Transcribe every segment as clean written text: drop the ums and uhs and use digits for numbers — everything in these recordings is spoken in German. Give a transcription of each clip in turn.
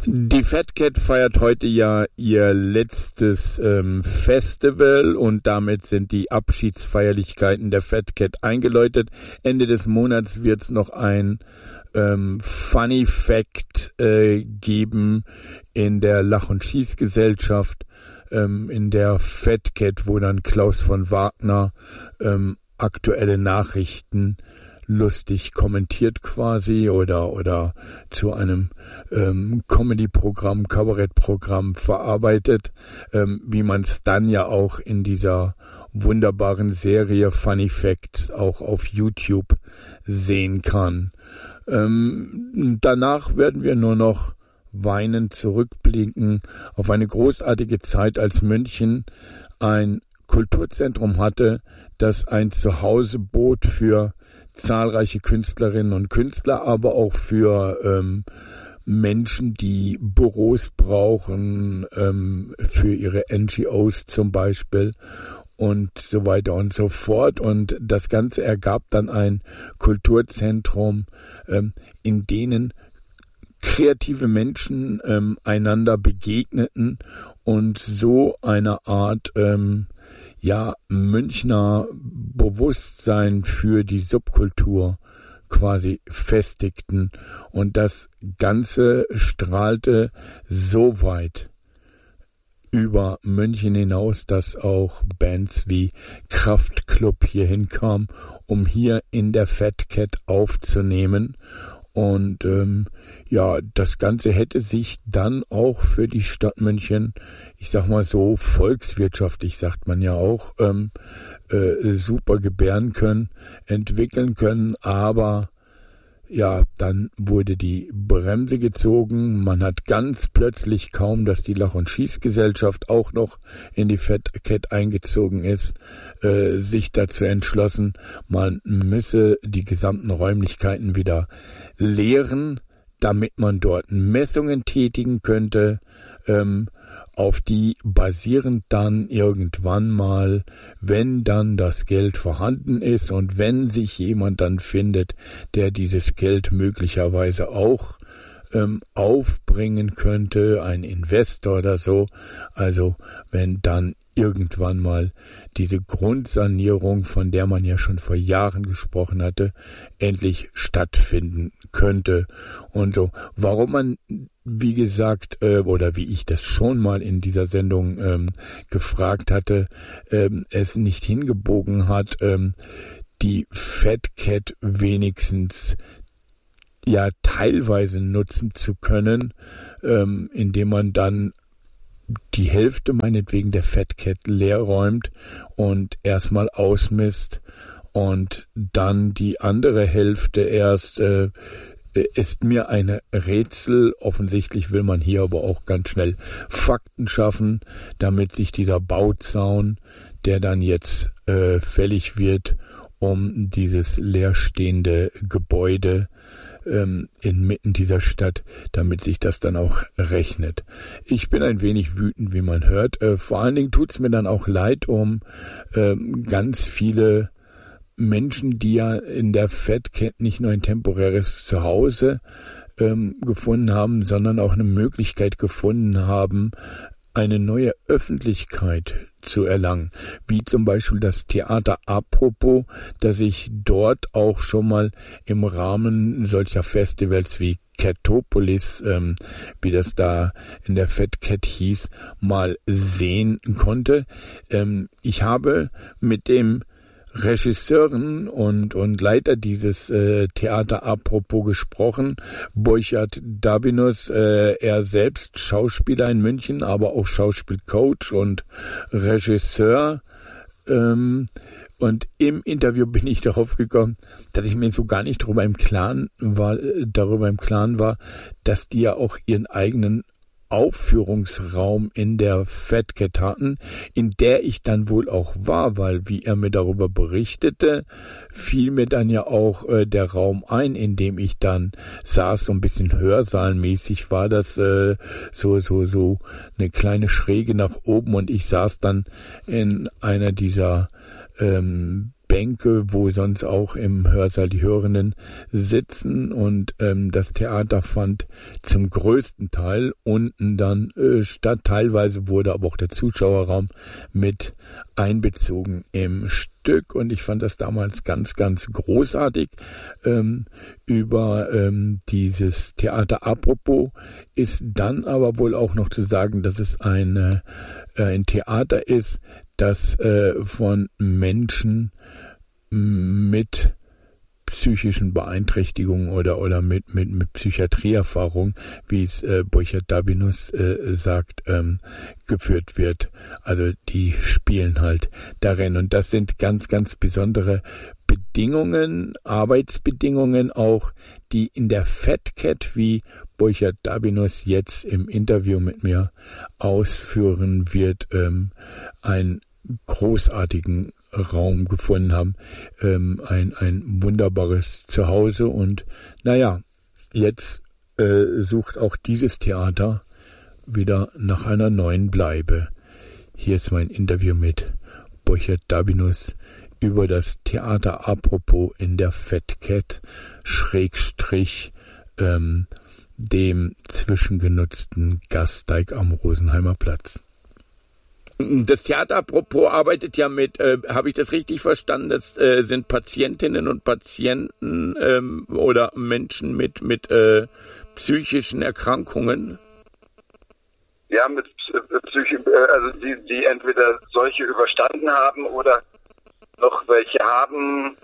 Die Fat Cat feiert heute ja ihr letztes Festival und damit sind die Abschiedsfeierlichkeiten der Fat Cat eingeläutet. Ende des Monats wird es noch ein Funny Fact geben in der Lach- und Schießgesellschaft, in der Fat Cat, wo dann Klaus von Wagner aktuelle Nachrichten lustig kommentiert quasi oder zu einem Comedy-Programm, Kabarettprogramm verarbeitet, wie man es dann ja auch in dieser wunderbaren Serie Funny Facts auch auf YouTube sehen kann. Danach werden wir nur noch weinend zurückblicken auf eine großartige Zeit, als München ein Kulturzentrum hatte, das ein Zuhause bot für zahlreiche Künstlerinnen und Künstler, aber auch für Menschen, die Büros brauchen, für ihre NGOs zum Beispiel und so weiter und so fort. Und das Ganze ergab dann ein Kulturzentrum, in denen kreative Menschen einander begegneten und so eine Art Münchner Bewusstsein für die Subkultur quasi festigten. Und das Ganze strahlte so weit über München hinaus, dass auch Bands wie Kraftklub hier hinkamen, um hier in der Fat Cat aufzunehmen. Und das Ganze hätte sich dann auch für die Stadt München, ich sag mal so volkswirtschaftlich, sagt man ja auch, super gebären können, entwickeln können, aber ja, dann wurde die Bremse gezogen. Man hat ganz plötzlich, kaum dass die Lach- und Schießgesellschaft auch noch in die Fat Cat eingezogen ist, sich dazu entschlossen, man müsse die gesamten Räumlichkeiten wieder leeren, damit man dort Messungen tätigen könnte, auf die basierend dann irgendwann mal, wenn dann das Geld vorhanden ist und wenn sich jemand dann findet, der dieses Geld möglicherweise auch aufbringen könnte, ein Investor oder so, also wenn dann irgendwann mal diese Grundsanierung, von der man ja schon vor Jahren gesprochen hatte, endlich stattfinden könnte. Und so, warum man, wie gesagt, oder wie ich das schon mal in dieser Sendung gefragt hatte, es nicht hingebogen hat, die Fat Cat wenigstens ja teilweise nutzen zu können, indem man dann die Hälfte meinetwegen der Fat Cat leer räumt und erstmal ausmisst und dann die andere Hälfte erst, ist mir ein Rätsel. Offensichtlich will man hier aber auch ganz schnell Fakten schaffen, damit sich dieser Bauzaun, der dann jetzt fällig wird, um dieses leerstehende Gebäude inmitten dieser Stadt, damit sich das dann auch rechnet. Ich bin ein wenig wütend, wie man hört. Vor allen Dingen tut's mir dann auch leid um ganz viele Menschen, die ja in der Fat Cat nicht nur ein temporäres Zuhause gefunden haben, sondern auch eine Möglichkeit gefunden haben, eine neue Öffentlichkeit zu erlangen, wie zum Beispiel das Theater Apropos, das ich dort auch schon mal im Rahmen solcher Festivals wie Catopolis, wie das da in der Fat Cat hieß, mal sehen konnte. Ich habe mit dem Regisseuren und Leiter dieses Theater Apropos gesprochen, Burchard Dabinus, er selbst Schauspieler in München, aber auch Schauspielcoach und Regisseur. Und im Interview bin ich darauf gekommen, dass ich mir so gar nicht darüber im Klaren war, dass die ja auch ihren eigenen Aufführungsraum in der Fat Cat hatten, in der ich dann wohl auch war, weil, wie er mir darüber berichtete, fiel mir dann ja auch der Raum ein, in dem ich dann saß, so ein bisschen hörsaalmäßig war das, so eine kleine Schräge nach oben und ich saß dann in einer dieser Bänke, wo sonst auch im Hörsaal die Hörenden sitzen, und das Theater fand zum größten Teil unten dann statt. Teilweise wurde aber auch der Zuschauerraum mit einbezogen im Stück, und ich fand das damals ganz, ganz großartig. Über dieses Theater apropos ist dann aber wohl auch noch zu sagen, dass es ein Theater ist, das von Menschen mit psychischen Beeinträchtigungen oder mit Psychiatrieerfahrung, wie es Borchert-Dabinus sagt, geführt wird. Also die spielen halt darin, und das sind ganz, ganz besondere Bedingungen, Arbeitsbedingungen auch, die in der Fat Cat, wie Borchert-Dabinus jetzt im Interview mit mir ausführen wird, einen großartigen Raum gefunden haben, ein wunderbares Zuhause, und naja, jetzt sucht auch dieses Theater wieder nach einer neuen Bleibe. Hier ist mein Interview mit Borchert-Dabinus über das Theater apropos in der Fat Cat / dem zwischengenutzten Gasteig am Rosenheimer Platz. Das Theater apropos arbeitet ja mit, habe ich das richtig verstanden, das sind Patientinnen und Patienten oder Menschen mit psychischen Erkrankungen? Ja, mit also die entweder solche überstanden haben oder noch welche haben,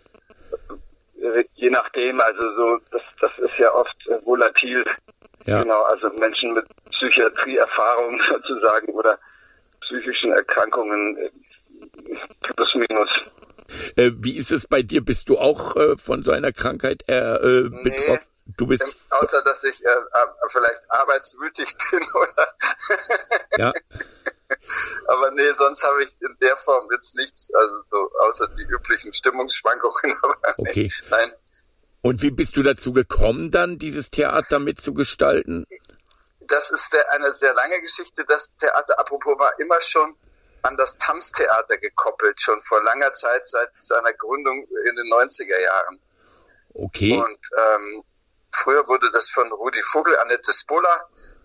je nachdem, also so, das ist ja oft volatil. Ja. Genau, also Menschen mit Psychiatrieerfahrung sozusagen oder psychischen Erkrankungen plus minus. Wie ist es bei dir? Bist du auch von so einer Krankheit betroffen? Nee, du bist außer dass ich vielleicht arbeitswütig bin oder. Ja. Aber nee, sonst habe ich in der Form jetzt nichts, also so außer die üblichen Stimmungsschwankungen. Aber okay. Nee, nein. Und wie bist du dazu gekommen, dann dieses Theater mitzugestalten? Das ist eine sehr lange Geschichte. Das Theater apropos war immer schon an das Tams-Theater gekoppelt, schon vor langer Zeit, seit seiner Gründung in den 90er Jahren. Okay. Und früher wurde das von Rudi Vogel, Annette Spola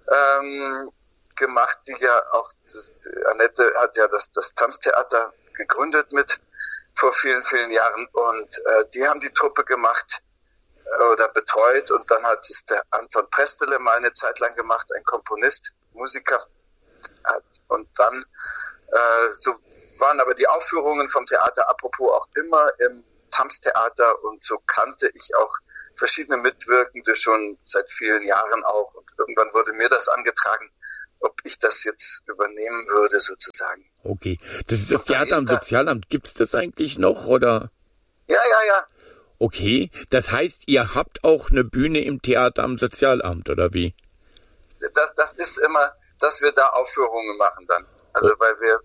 gemacht, die ja auch, Annette hat ja das Tams-Theater gegründet mit vor vielen, vielen Jahren, und die haben die Truppe gemacht oder betreut, und dann hat es der Anton Prestele mal eine Zeit lang gemacht, ein Komponist, Musiker, und dann so waren aber die Aufführungen vom Theater apropos auch immer im Tams-Theater, und so kannte ich auch verschiedene Mitwirkende schon seit vielen Jahren auch, und irgendwann wurde mir das angetragen, ob ich das jetzt übernehmen würde sozusagen. Okay, das ist das Theater am Sozialamt, gibt's das eigentlich noch, oder? Ja. Okay, das heißt, ihr habt auch eine Bühne im Theater am Sozialamt, oder wie? Das ist immer, dass wir da Aufführungen machen dann. Also weil wir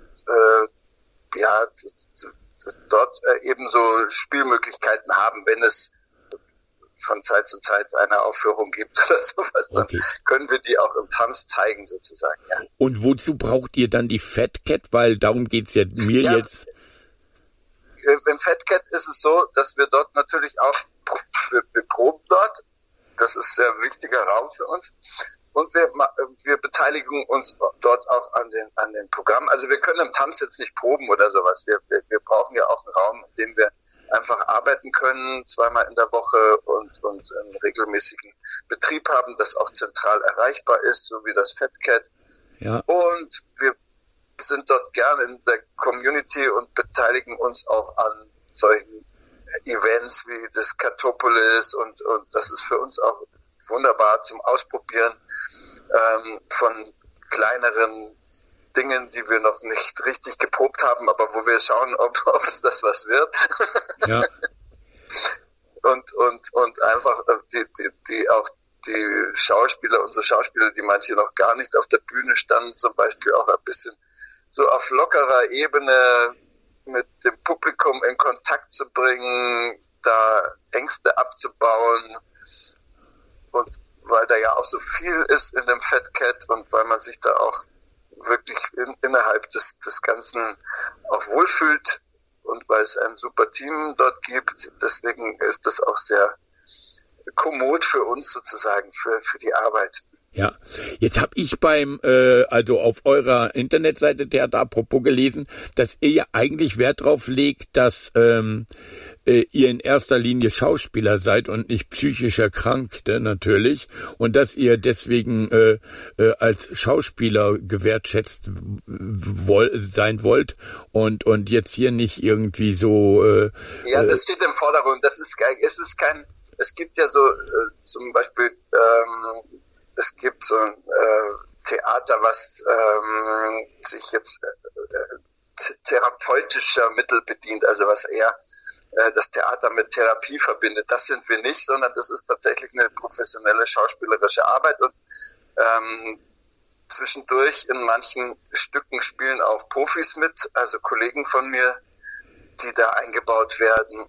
dort eben so Spielmöglichkeiten haben, wenn es von Zeit zu Zeit eine Aufführung gibt oder sowas, dann können wir die auch im Tanz zeigen sozusagen. Ja. Und wozu braucht ihr dann die Fat Cat? Weil darum geht's ja mir jetzt. Im Fat Cat ist es so, dass wir dort natürlich auch, wir proben dort, das ist ein sehr wichtiger Raum für uns, und wir beteiligen uns dort auch an den Programmen. Also wir können im Tanz jetzt nicht proben oder sowas, wir brauchen ja auch einen Raum, in dem wir einfach arbeiten können, 2-mal in der Woche und einen regelmäßigen Betrieb haben, das auch zentral erreichbar ist, so wie das Fat Cat. Ja. Und wir sind dort gerne in der Community und beteiligen uns auch an solchen Events wie das Katopolis, und das ist für uns auch wunderbar zum Ausprobieren von kleineren Dingen, die wir noch nicht richtig geprobt haben, aber wo wir schauen, ob es das was wird. Ja. und einfach die Schauspieler, unsere Schauspieler, die manche noch gar nicht auf der Bühne standen, zum Beispiel auch ein bisschen so auf lockerer Ebene mit dem Publikum in Kontakt zu bringen, da Ängste abzubauen, und weil da ja auch so viel ist in dem Fat Cat und weil man sich da auch wirklich innerhalb des Ganzen auch wohlfühlt, und weil es ein super Team dort gibt. Deswegen ist das auch sehr kommod für uns sozusagen, für die Arbeit. Ja, jetzt habe ich also auf eurer Internetseite Theater Apropos gelesen, dass ihr ja eigentlich Wert drauf legt, dass ihr in erster Linie Schauspieler seid und nicht psychisch Erkrankte natürlich und dass ihr deswegen als Schauspieler gewertschätzt sein wollt und jetzt hier nicht irgendwie so ja, das steht im Vordergrund. Es gibt ja so zum Beispiel es gibt so ein Theater, was sich jetzt therapeutischer Mittel bedient, also was eher das Theater mit Therapie verbindet. Das sind wir nicht, sondern das ist tatsächlich eine professionelle schauspielerische Arbeit und zwischendurch in manchen Stücken spielen auch Profis mit, also Kollegen von mir, die da eingebaut werden.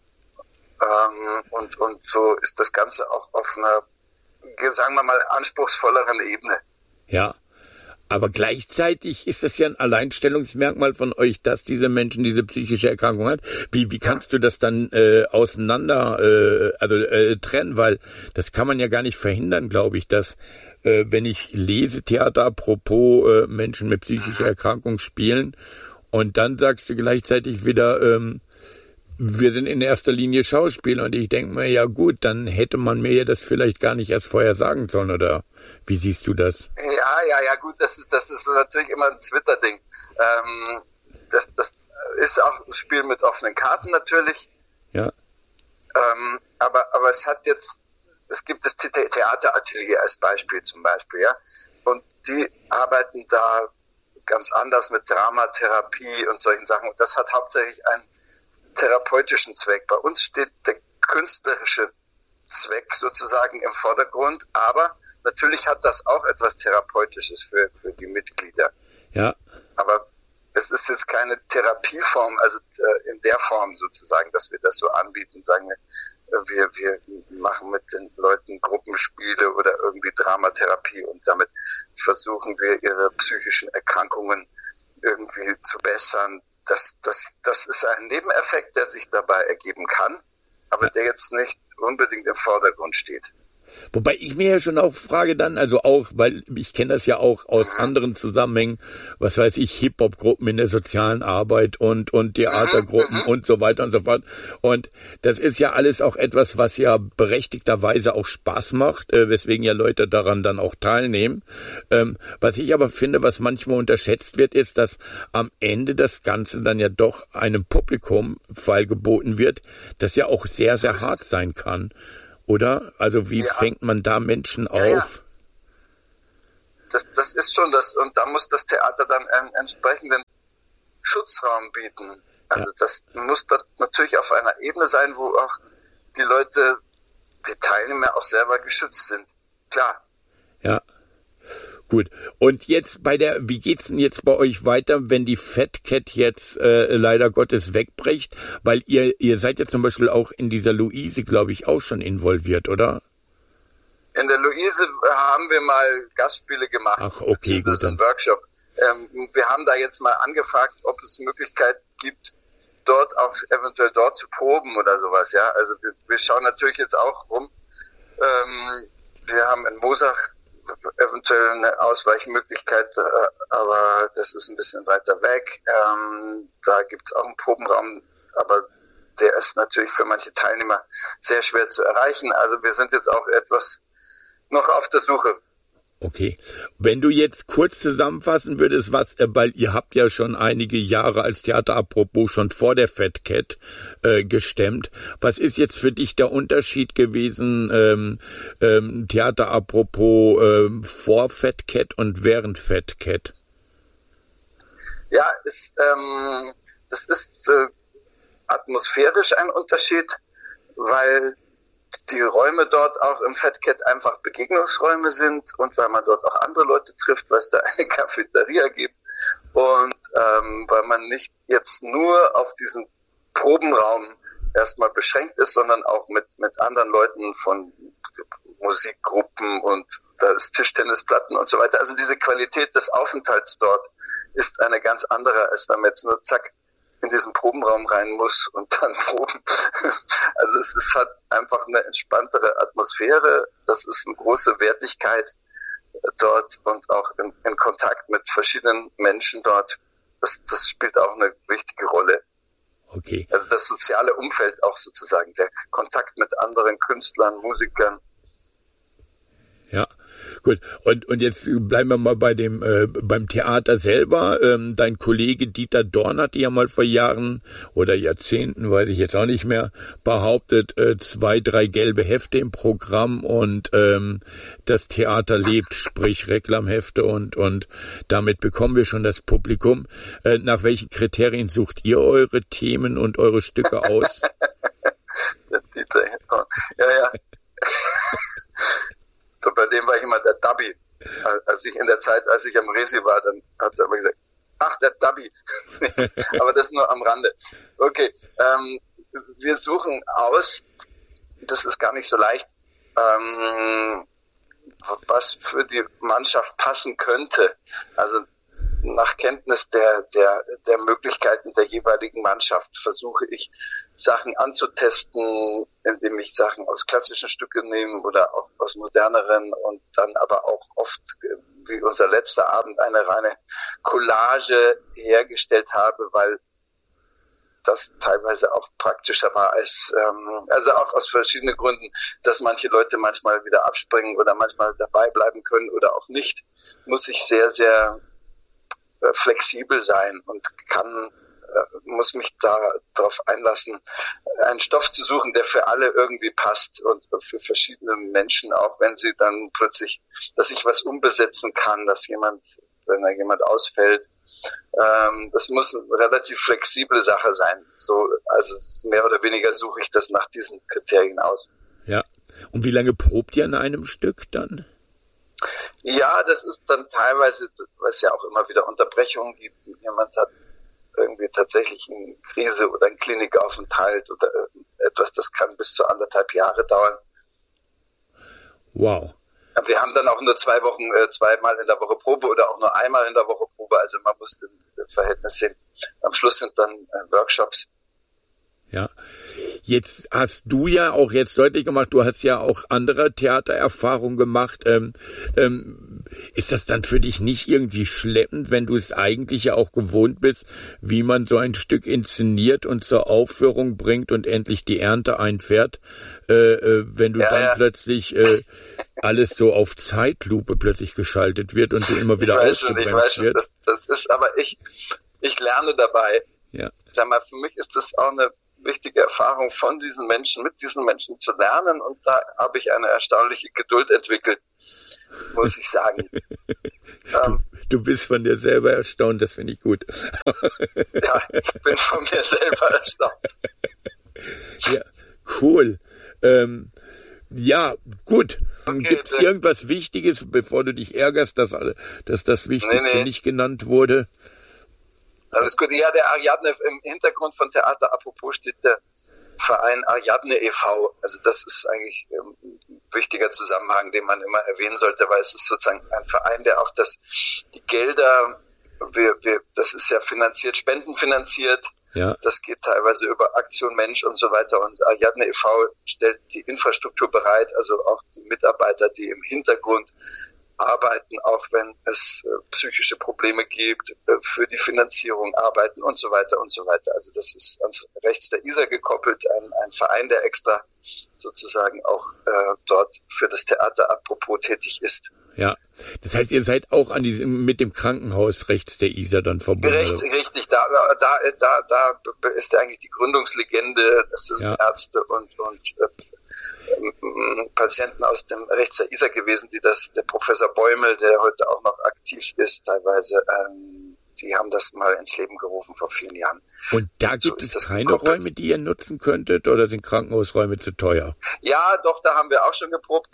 Und so ist das Ganze auch auf einer, sagen wir mal, anspruchsvolleren Ebene. Ja, aber gleichzeitig ist das ja ein Alleinstellungsmerkmal von euch, dass diese Menschen diese psychische Erkrankung hat. Wie kannst du das dann auseinander trennen? Weil das kann man ja gar nicht verhindern, glaube ich, dass wenn ich lese Theater apropos Menschen mit psychischer Erkrankung spielen und dann sagst du gleichzeitig wieder wir sind in erster Linie Schauspieler und ich denke mir, ja gut, dann hätte man mir ja das vielleicht gar nicht erst vorher sagen sollen, oder wie siehst du das? Ja, gut, das ist natürlich immer ein Twitter-Ding. Das ist auch ein Spiel mit offenen Karten natürlich. Ja. Aber es gibt das Theateratelier als Beispiel zum Beispiel, ja. Und die arbeiten da ganz anders mit Dramatherapie und solchen Sachen. Und das hat hauptsächlich einen therapeutischen Zweck. Bei uns steht der künstlerische Zweck sozusagen im Vordergrund, aber natürlich hat das auch etwas Therapeutisches für die Mitglieder. Ja. Aber es ist jetzt keine Therapieform, also in der Form sozusagen, dass wir das so anbieten, sagen wir machen mit den Leuten Gruppenspiele oder irgendwie Dramatherapie und damit versuchen wir ihre psychischen Erkrankungen irgendwie zu bessern. Das ist ein Nebeneffekt, der sich dabei ergeben kann, aber der jetzt nicht unbedingt im Vordergrund steht. Wobei ich mir ja schon auch frage dann, also auch, weil ich kenne das ja auch aus anderen Zusammenhängen, was weiß ich, Hip-Hop-Gruppen in der sozialen Arbeit und Theatergruppen und so weiter und so fort. Und das ist ja alles auch etwas, was ja berechtigterweise auch Spaß macht, weswegen ja Leute daran dann auch teilnehmen. Was ich aber finde, was manchmal unterschätzt wird, ist, dass am Ende das Ganze dann ja doch einem Publikum feilgeboten wird, das ja auch sehr, sehr hart sein kann. Oder? Also wie fängt man da Menschen auf? Ja. Das ist schon das. Und da muss das Theater dann einen entsprechenden Schutzraum bieten. Also das muss dann natürlich auf einer Ebene sein, wo auch die Leute, die Teilnehmer auch selber geschützt sind. Klar. Ja. Gut. Und jetzt wie geht's denn jetzt bei euch weiter, wenn die Fat Cat jetzt leider Gottes wegbricht? Weil ihr seid ja zum Beispiel auch in dieser Luise, glaube ich, auch schon involviert, oder? In der Luise haben wir mal Gastspiele gemacht. Ach, okay, gut. Ein Workshop. Wir haben da jetzt mal angefragt, ob es Möglichkeit gibt, eventuell dort zu proben oder sowas, ja. Also wir schauen natürlich jetzt auch rum. Wir haben in Moosach eventuell eine Ausweichmöglichkeit, aber das ist ein bisschen weiter weg. Da gibt es auch einen Probenraum, aber der ist natürlich für manche Teilnehmer sehr schwer zu erreichen. Also wir sind jetzt auch etwas noch auf der Suche. Okay. Wenn du jetzt kurz zusammenfassen würdest, weil ihr habt ja schon einige Jahre als Theater apropos schon vor der Fat Cat gestemmt. Was ist jetzt für dich der Unterschied gewesen, Theater apropos vor Fat Cat und während Fat Cat? Ja, das ist atmosphärisch ein Unterschied, weil die Räume dort auch im Fat Cat einfach Begegnungsräume sind und weil man dort auch andere Leute trifft, weil es da eine Cafeteria gibt und weil man nicht jetzt nur auf diesen Probenraum erstmal beschränkt ist, sondern auch mit anderen Leuten von Musikgruppen und da ist Tischtennisplatten und so weiter. Also diese Qualität des Aufenthalts dort ist eine ganz andere, als wenn man jetzt nur zack in diesen Probenraum rein muss und dann proben. Also es hat einfach eine entspanntere Atmosphäre. Das ist eine große Wertigkeit dort und auch in Kontakt mit verschiedenen Menschen dort. Das spielt auch eine wichtige Rolle. Okay. Also das soziale Umfeld auch sozusagen, der Kontakt mit anderen Künstlern, Musikern. Ja, gut. Und jetzt bleiben wir mal bei dem beim Theater selber. Dein Kollege Dieter Dorn hat ja mal vor Jahren oder Jahrzehnten, weiß ich jetzt auch nicht mehr, behauptet, 2, 3 gelbe Hefte im Programm und das Theater lebt, sprich Reklamhefte und damit bekommen wir schon das Publikum. Nach welchen Kriterien sucht ihr eure Themen und eure Stücke aus? Der Dieter Dorn. Ja. So, bei dem war ich immer der Dabby. Als ich am Resi war, dann hat er immer gesagt, ach, der Dabby. Aber das nur am Rande. Okay, wir suchen aus, das ist gar nicht so leicht, was für die Mannschaft passen könnte. Also nach Kenntnis der Möglichkeiten der jeweiligen Mannschaft versuche ich, Sachen anzutesten, indem ich Sachen aus klassischen Stücken nehme oder auch aus moderneren und dann aber auch oft, wie unser letzter Abend, eine reine Collage hergestellt habe, weil das teilweise auch praktischer war als, also auch aus verschiedenen Gründen, dass manche Leute manchmal wieder abspringen oder manchmal dabei bleiben können oder auch nicht, muss ich sehr, sehr flexibel sein und muss mich da darauf einlassen, einen Stoff zu suchen, der für alle irgendwie passt und für verschiedene Menschen, auch wenn sie dann plötzlich, dass ich was umbesetzen kann, wenn da jemand ausfällt. Das muss eine relativ flexible Sache sein. So, also mehr oder weniger suche ich das nach diesen Kriterien aus. Ja. Und wie lange probt ihr an einem Stück dann? Ja, das ist dann teilweise, weil es ja auch immer wieder Unterbrechungen gibt. Jemand hat irgendwie tatsächlich eine Krise oder einen Klinikaufenthalt oder etwas, das kann bis zu 1,5 Jahre dauern. Wow. Wir haben dann auch nur 2 Wochen, 2-mal in der Woche Probe oder auch nur einmal in der Woche Probe. Also man muss den Verhältnis sehen. Am Schluss sind dann Workshops. Ja. Jetzt hast du ja auch jetzt deutlich gemacht, du hast ja auch andere Theatererfahrungen gemacht. Ist das dann für dich nicht irgendwie schleppend, wenn du es eigentlich ja auch gewohnt bist, wie man so ein Stück inszeniert und zur Aufführung bringt und endlich die Ernte einfährt, wenn du dann plötzlich alles so auf Zeitlupe plötzlich geschaltet wird und du immer wieder ausgebremst wird? Das ist, aber ich lerne dabei. Ja. Sag mal, für mich ist das auch eine wichtige Erfahrung von diesen Menschen, mit diesen Menschen zu lernen, und da habe ich eine erstaunliche Geduld entwickelt, muss ich sagen. Du bist von dir selber erstaunt, das finde ich gut. Ja, ich bin von mir selber erstaunt. Ja, cool. Ja, gut. Okay, gibt es irgendwas Wichtiges, bevor du dich ärgerst, dass das Wichtigste nicht genannt wurde? Alles gut. Ja, der Ariadne, im Hintergrund von Theater Apropos steht der Verein Ariadne e.V. Also das ist eigentlich ein wichtiger Zusammenhang, den man immer erwähnen sollte, weil es ist sozusagen ein Verein, der auch die Gelder, das ist ja finanziert, spendenfinanziert. Ja. Das geht teilweise über Aktion Mensch und so weiter. Und Ariadne e.V. stellt die Infrastruktur bereit, also auch die Mitarbeiter, die im Hintergrund arbeiten, auch wenn es psychische Probleme gibt, für die Finanzierung arbeiten und so weiter und so weiter. Also das ist ans rechts der Isar gekoppelt, ein Verein, der extra sozusagen auch dort für das Theater Apropos tätig ist. Ja, das heißt, ihr seid auch mit dem Krankenhaus rechts der Isar dann verbunden? Richtig, da ist ja eigentlich die Gründungslegende, das sind Ärzte und Patienten aus dem rechts der Isar gewesen, der Professor Bäumel, der heute auch noch aktiv ist, teilweise, die haben das mal ins Leben gerufen vor vielen Jahren. Und da gibt es keine Räume, die ihr nutzen könntet, oder sind Krankenhausräume zu teuer? Ja, doch, da haben wir auch schon geprobt.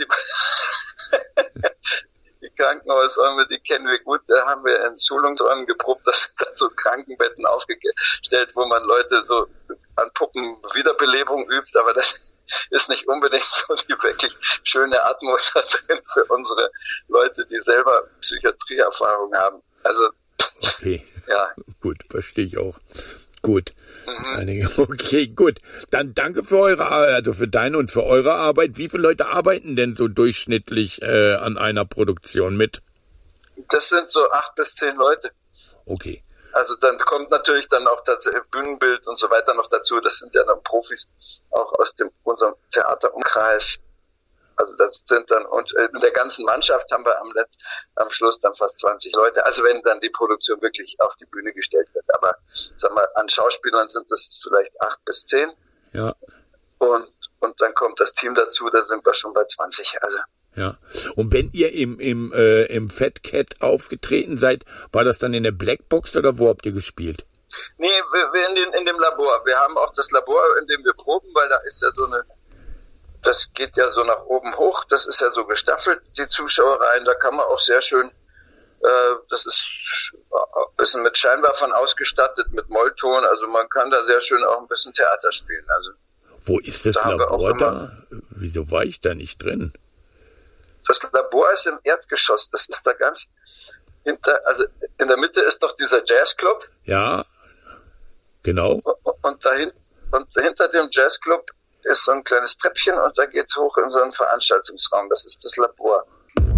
Die Krankenhausräume, die kennen wir gut, da haben wir in Schulungsräumen geprobt, da sind dann so Krankenbetten aufgestellt, wo man Leute so an Puppen Wiederbelebung übt, aber das ist nicht unbedingt so die wirklich schöne Atmo da drin für unsere Leute, die selber Psychiatrieerfahrung haben. Also, okay. Ja. Gut, verstehe ich auch. Gut. Okay, gut. Dann danke für für deine und für eure Arbeit. Wie viele Leute arbeiten denn so durchschnittlich an einer Produktion mit? Das sind so 8 bis 10 Leute. Okay. Also dann kommt natürlich dann auch das Bühnenbild und so weiter noch dazu. Das sind ja dann Profis auch aus unserem Theaterumkreis. Also das sind dann, und in der ganzen Mannschaft haben wir am Schluss dann fast 20 Leute. Also wenn dann die Produktion wirklich auf die Bühne gestellt wird. Aber sag mal, an Schauspielern sind es vielleicht 8 bis 10. Ja. Und dann kommt das Team dazu, da sind wir schon bei 20. Also. Ja. Und wenn ihr im Fat Cat aufgetreten seid, war das dann in der Blackbox oder wo habt ihr gespielt? Nee, wir in dem Labor. Wir haben auch das Labor, in dem wir proben, weil da ist ja das geht ja so nach oben hoch, das ist ja so gestaffelt, die Zuschauereien, da kann man auch sehr schön, das ist ein bisschen mit Scheinwerfern ausgestattet, mit Mollton, also man kann da sehr schön auch ein bisschen Theater spielen. Also wo ist das Labor da? Wieso war ich da nicht drin? Das Labor ist im Erdgeschoss, das ist da ganz also in der Mitte ist doch dieser Jazzclub. Ja, genau. Und hinter dem Jazzclub ist so ein kleines Treppchen und da geht hoch in so einen Veranstaltungsraum. Das ist das Labor.